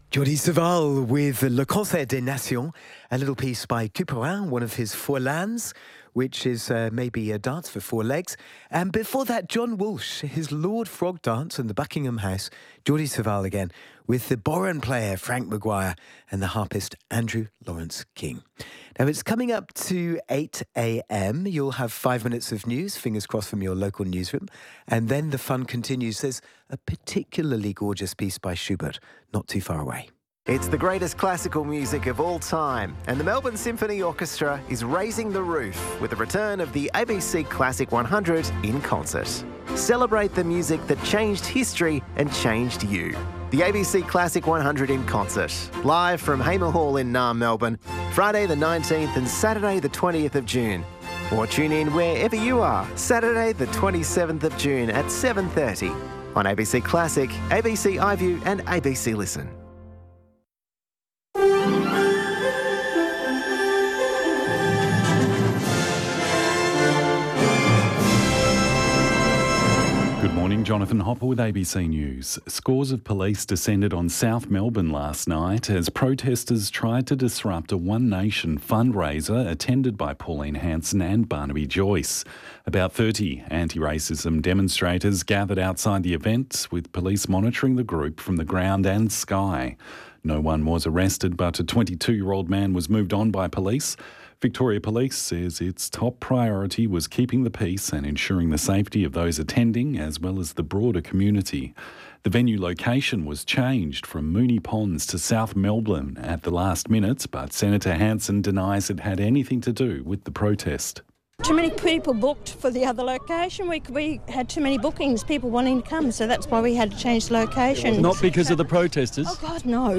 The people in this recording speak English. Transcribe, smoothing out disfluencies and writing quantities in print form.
Jordi Savall with Le Concert des Nations, a little piece by Couperin, one of his four lands, which is maybe a dance for four legs. And before that, John Walsh, his Lord Frog dance in the Buckingham House. Jordi Savall again with the Boran player Frank Maguire and the harpist Andrew Lawrence King. Now it's coming up to 8 a.m. You'll have 5 minutes of news, fingers crossed, from your local newsroom. And then the fun continues. There's a particularly gorgeous piece by Schubert not too far away. It's the greatest classical music of all time, and the Melbourne Symphony Orchestra is raising the roof with the return of the ABC Classic 100 in concert. Celebrate the music that changed history and changed you. The ABC Classic 100 in concert, live from Hamer Hall in Naarm, Melbourne, Friday the 19th and Saturday the 20th of June. Or tune in wherever you are, Saturday the 27th of June at 7:30 on ABC Classic, ABC iView and ABC Listen. Good morning, Jonathan Hopper with ABC News. Scores of police descended on South Melbourne last night as protesters tried to disrupt a One Nation fundraiser attended by Pauline Hanson and Barnaby Joyce. About 30 anti-racism demonstrators gathered outside the event, with police monitoring the group from the ground and sky. No one was arrested, but a 22-year-old man was moved on by police. Victoria Police says its top priority was keeping the peace and ensuring the safety of those attending, as well as the broader community. The venue location was changed from Moonee Ponds to South Melbourne at the last minute, but Senator Hanson denies it had anything to do with the protest. Too many people booked for the other location. We had too many bookings, people wanting to come, so that's why we had to change the location. Not because of the protesters? Oh, God, no.